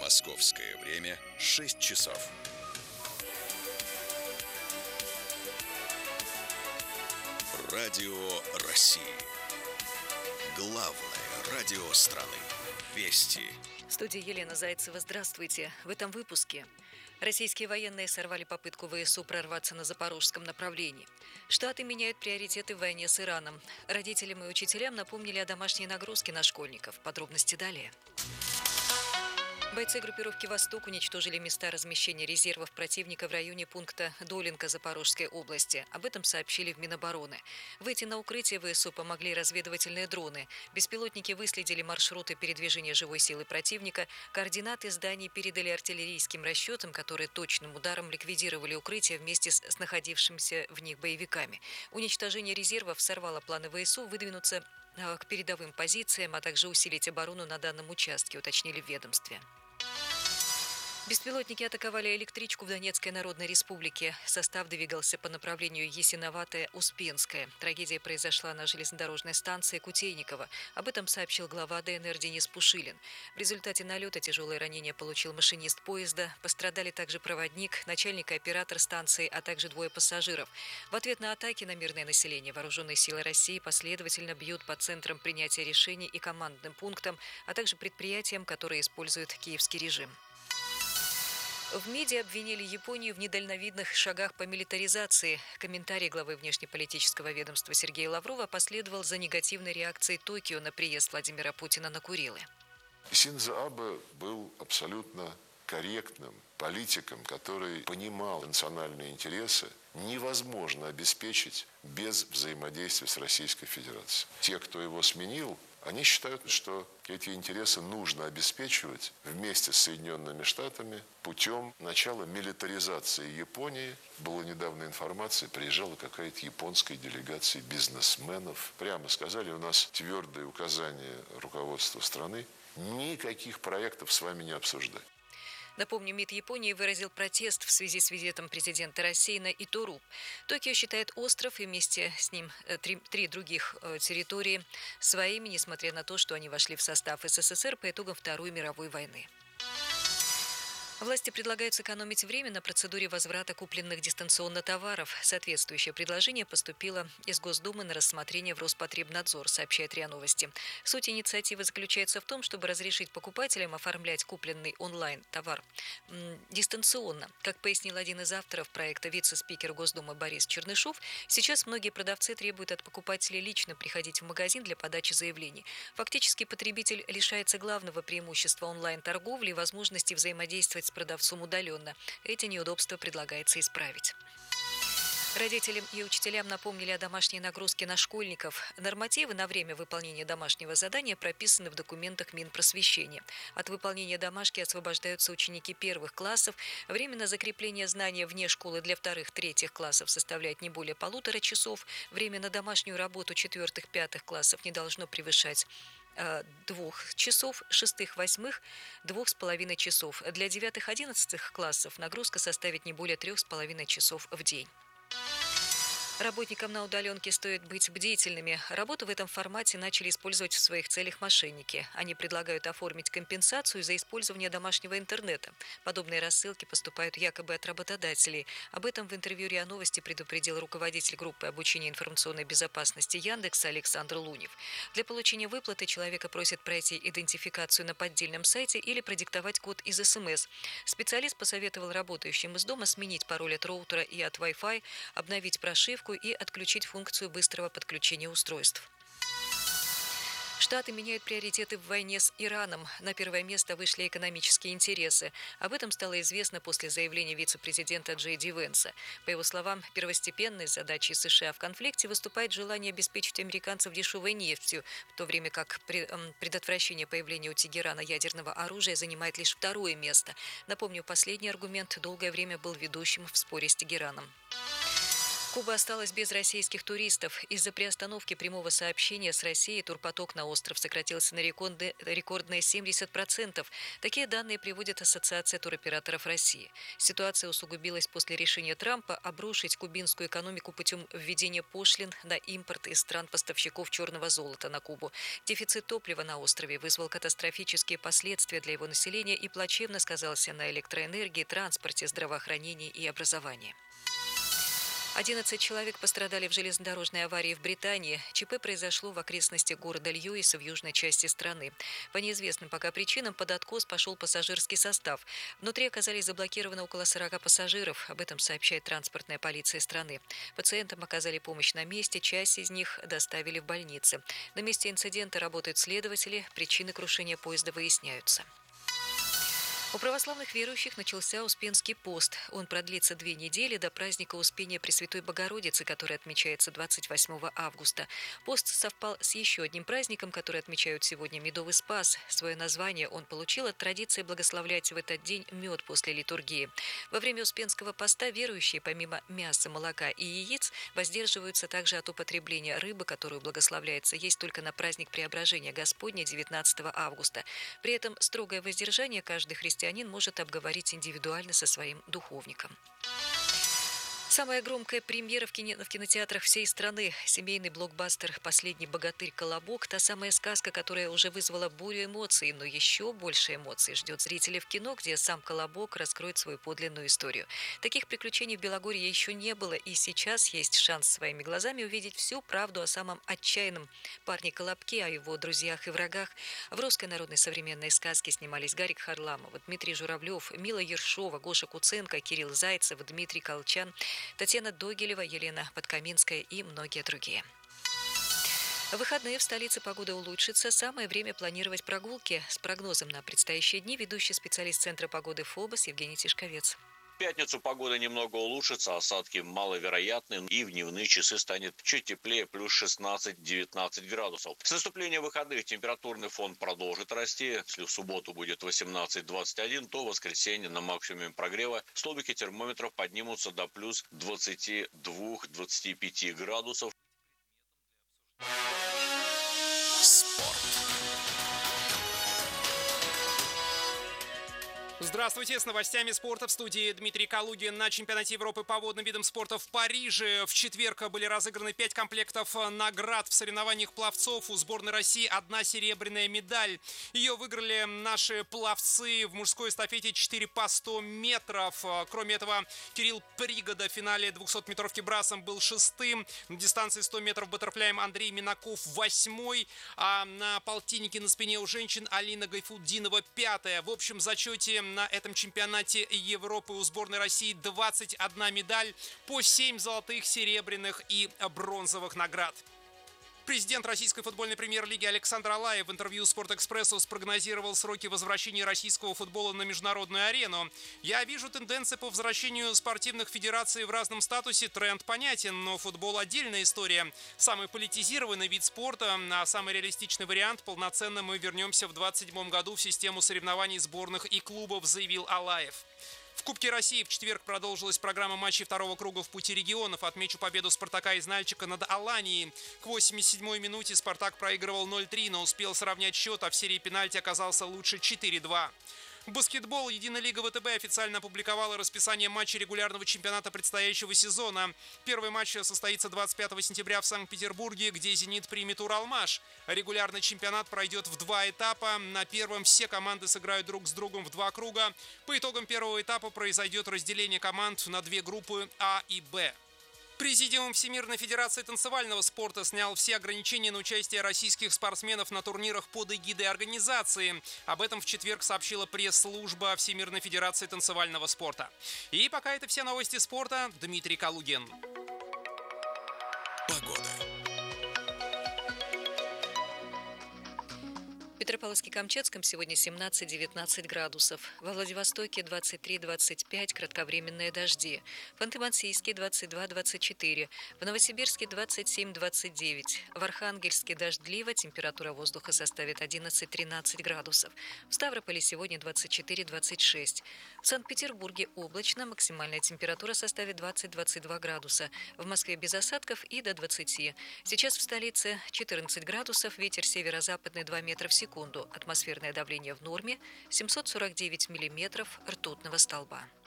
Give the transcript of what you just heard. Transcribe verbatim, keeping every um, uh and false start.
Московское время шесть часов. Радио России. Главное радио страны. Вести. В студии Елена Зайцева. Здравствуйте. В этом выпуске. Российские военные сорвали попытку ВСУ прорваться на запорожском направлении. Штаты меняют приоритеты в войне с Ираном. Родителям и учителям напомнили о домашней нагрузке на школьников. Подробности далее. Бойцы группировки «Восток» уничтожили места размещения резервов противника в районе пункта Долинка Запорожской области. Об этом сообщили в Минобороны. Выйти на укрытие ВСУ помогли разведывательные дроны. Беспилотники выследили маршруты передвижения живой силы противника. Координаты зданий передали артиллерийским расчетам, которые точным ударом ликвидировали укрытие вместе с находившимися в них боевиками. Уничтожение резервов сорвало планы ВСУ выдвинуться к передовым позициям, а также усилить оборону на данном участке, уточнили в ведомстве. Беспилотники атаковали электричку в Донецкой Народной Республике. Состав двигался по направлению Ясиноватое-Успенское. Трагедия произошла на железнодорожной станции Кутейниково. Об этом сообщил глава ДНР Денис Пушилин. В результате налета тяжелое ранение получил машинист поезда. Пострадали также проводник, начальник и оператор станции, а также двое пассажиров. В ответ на атаки на мирное население вооруженные силы России последовательно бьют по центрам принятия решений и командным пунктам, а также предприятиям, которые используют киевский режим. В МИДе обвинили Японию в недальновидных шагах по милитаризации. Комментарий главы внешнеполитического ведомства Сергея Лаврова последовал за негативной реакцией Токио на приезд Владимира Путина на Курилы. Синдзо Абе был абсолютно корректным политиком, который понимал национальные интересы, невозможно обеспечить без взаимодействия с Российской Федерацией. Те, кто его сменил, они считают, что эти интересы нужно обеспечивать вместе с Соединенными Штатами путем начала милитаризации Японии. Была недавно информация, приезжала какая-то японская делегация бизнесменов. Прямо сказали, у нас твердые указания руководства страны, никаких проектов с вами не обсуждать. Напомню, МИД Японии выразил протест в связи с визитом президента России на Итуру. Токио считает остров и вместе с ним три, три других территории своими, несмотря на то, что они вошли в состав СССР по итогам Второй мировой войны. Власти предлагают сэкономить время на процедуре возврата купленных дистанционно товаров. Соответствующее предложение поступило из Госдумы на рассмотрение в Роспотребнадзор, сообщает РИА Новости. Суть инициативы заключается в том, чтобы разрешить покупателям оформлять купленный онлайн-товар дистанционно. Как пояснил один из авторов проекта вице-спикер Госдумы Борис Чернышов, сейчас многие продавцы требуют от покупателей лично приходить в магазин для подачи заявлений. Фактически потребитель лишается главного преимущества онлайн-торговли и возможности взаимодействовать с продавцом удаленно. Эти неудобства предлагается исправить. Родителям и учителям напомнили о домашней нагрузке на школьников. Нормативы на время выполнения домашнего задания прописаны в документах Минпросвещения. От выполнения домашки освобождаются ученики первых классов. Время на закрепление знания вне школы для вторых-третьих классов составляет не более полутора часов. Время на домашнюю работу четвертых-пятых классов не должно превышать двух часов, шестых-восьмых – двух с половиной часов. Для девятых-одиннадцатых классов нагрузка составит не более трех с половиной часов в день. Работникам на удаленке стоит быть бдительными. Работу в этом формате начали использовать в своих целях мошенники. Они предлагают оформить компенсацию за использование домашнего интернета. Подобные рассылки поступают якобы от работодателей. Об этом в интервью РИА Новости предупредил руководитель группы обучения информационной безопасности Яндекса Александр Лунев. Для получения выплаты человека просят пройти идентификацию на поддельном сайте или продиктовать код из СМС. Специалист посоветовал работающим из дома сменить пароль от роутера и от Wi-Fi, обновить прошивку и отключить функцию быстрого подключения устройств. Штаты меняют приоритеты в войне с Ираном. На первое место вышли экономические интересы. Об этом стало известно после заявления вице-президента Джей Ди Венса. По его словам, первостепенной задачей США в конфликте выступает желание обеспечить американцев дешевой нефтью, в то время как предотвращение появления у Тегерана ядерного оружия занимает лишь второе место. Напомню, последний аргумент долгое время был ведущим в споре с Тегераном. Куба осталась без российских туристов. Из-за приостановки прямого сообщения с Россией турпоток на остров сократился на рекордные семьдесят процентов. Такие данные приводит Ассоциация туроператоров России. Ситуация усугубилась после решения Трампа обрушить кубинскую экономику путем введения пошлин на импорт из стран-поставщиков черного золота на Кубу. Дефицит топлива на острове вызвал катастрофические последствия для его населения и плачевно сказался на электроэнергии, транспорте, здравоохранении и образовании. одиннадцать человек пострадали в железнодорожной аварии в Британии. ЧП произошло в окрестностях города Льюиса в южной части страны. По неизвестным пока причинам под откос пошел пассажирский состав. Внутри оказались заблокированы около сорока пассажиров. Об этом сообщает транспортная полиция страны. Пациентам оказали помощь на месте, часть из них доставили в больницы. На месте инцидента работают следователи, причины крушения поезда выясняются. У православных верующих начался Успенский пост. Он продлится две недели до праздника Успения Пресвятой Богородицы, который отмечается двадцать восьмого августа. Пост совпал с еще одним праздником, который отмечают сегодня – Медовый Спас. Свое название он получил от традиции благословлять в этот день мед после литургии. Во время Успенского поста верующие, помимо мяса, молока и яиц, воздерживаются также от употребления рыбы, которую благословляется есть только на праздник Преображения Господня девятнадцатого августа. При этом строгое воздержание каждый христианин Христианин может обговорить индивидуально со своим духовником. Самая громкая премьера в, кино, в кинотеатрах всей страны. Семейный блокбастер «Последний богатырь Колобок» – та самая сказка, которая уже вызвала бурю эмоций, но еще больше эмоций ждет зрителей в кино, где сам Колобок раскроет свою подлинную историю. Таких приключений в Белогорье еще не было, и сейчас есть шанс своими глазами увидеть всю правду о самом отчаянном парне Колобке, о его друзьях и врагах. В русской народной современной сказке снимались Гарик Харламов, Дмитрий Журавлев, Мила Ершова, Гоша Куценко, Кирилл Зайцев, Дмитрий Колчан, Татьяна Догилева, Елена Подкаминская и многие другие. В выходные в столице погода улучшится. Самое время планировать прогулки. С прогнозом на предстоящие дни ведущий специалист Центра погоды ФОБОС Евгений Тишковец. В пятницу погода немного улучшится, осадки маловероятны, и в дневные часы станет чуть теплее, плюс шестнадцать-девятнадцать градусов. С наступлением выходных температурный фон продолжит расти. Если в субботу будет восемнадцать-двадцать один, то в воскресенье на максимуме прогрева столбики термометров поднимутся до плюс двадцати двух - двадцати пяти градусов. Спорт. Здравствуйте, с новостями спорта в студии Дмитрий Калугин. На чемпионате Европы по водным видам спорта в Париже в четверг были разыграны пять комплектов наград в соревнованиях пловцов. У сборной России одна серебряная медаль. Ее выиграли наши пловцы в мужской эстафете четыре по сто метров. Кроме этого, Кирилл Пригода в финале двухсотметровки брасом был шестым. На дистанции сто метров баттерфляем Андрей Минаков восьмой. А на полтиннике на спине у женщин Алина Гайфуддинова пятая. В общем зачете на этом чемпионате Европы у сборной России двадцать одна медаль, по семь золотых, серебряных и бронзовых наград. Президент российской футбольной премьер-лиги Александр Алаев в интервью «Спортэкспрессу» спрогнозировал сроки возвращения российского футбола на международную арену. «Я вижу тенденции по возвращению спортивных федераций в разном статусе. Тренд понятен, но футбол – отдельная история. Самый политизированный вид спорта, а самый реалистичный вариант – полноценно мы вернемся в двадцать седьмом году в систему соревнований сборных и клубов», заявил Алаев. В Кубке России в четверг продолжилась программа матчей второго круга в пути регионов. Отмечу победу «Спартака» из Нальчика над Аланией. К восемьдесят седьмой минуте «Спартак» проигрывал ноль три, но успел сравнять счет, а в серии пенальти оказался лучше четыре два. Баскетбол. Единая лига ВТБ официально опубликовала расписание матчей регулярного чемпионата предстоящего сезона. Первый матч состоится двадцать пятого сентября в Санкт-Петербурге, где «Зенит» примет «Уралмаш». Регулярный чемпионат пройдет в два этапа. На первом все команды сыграют друг с другом в два круга. По итогам первого этапа произойдет разделение команд на две группы А и Б. Президиум Всемирной Федерации танцевального спорта снял все ограничения на участие российских спортсменов на турнирах под эгидой организации. Об этом в четверг сообщила пресс-служба Всемирной Федерации танцевального спорта. И пока это все новости спорта. Дмитрий Калугин. Погода. Петропавловске-Камчатском сегодня семнадцать-девятнадцать градусов. Во Владивостоке двадцать три - двадцать пять, кратковременные дожди. В Ханты-Мансийске двадцать два - двадцать четыре. В Новосибирске двадцать семь - двадцать девять. В Архангельске дождливо, температура воздуха составит одиннадцать-тринадцать градусов. В Ставрополе сегодня двадцать четыре - двадцать шесть. В Санкт-Петербурге облачно, максимальная температура составит двадцать - двадцать два градуса. В Москве без осадков и до двадцати. Сейчас в столице четырнадцать градусов, ветер северо-западный два метра в секунду. Атмосферное давление в норме семьсот сорок девять миллиметров ртутного столба.